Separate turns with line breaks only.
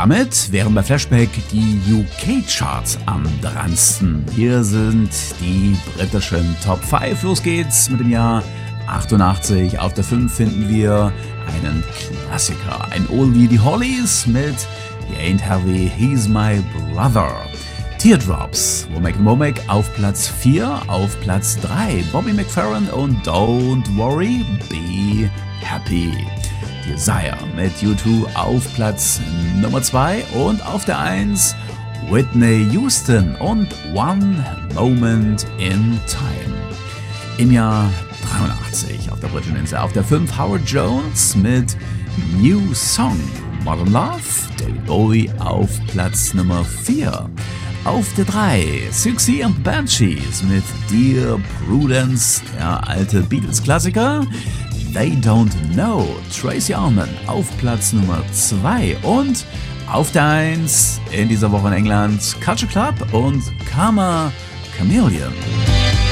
Damit wären bei Flashback die UK-Charts am dransten. Hier sind die britischen Top 5. Los geht's mit dem Jahr 88. Auf der 5 finden wir einen Klassiker, ein Oldie, die Hollies mit He Ain't Heavy, He's My Brother. Teardrops, Womack auf Platz 4, auf Platz 3 Bobby McFerrin und Don't Worry, Be Happy. Desire mit U2 auf Platz Nummer 2 und auf der 1 Whitney Houston und One Moment in Time. Im Jahr 83 auf der britischen Insel auf der 5 Howard Jones mit New Song. Modern Love, David Bowie auf Platz Nummer 4. Auf der 3 Siouxsie and Banshees mit Dear Prudence, der alte Beatles-Klassiker. They Don't Know, Tracy Ullman auf Platz Nummer 2 und auf der 1 in dieser Woche in England Culture Club und Karma Chameleon.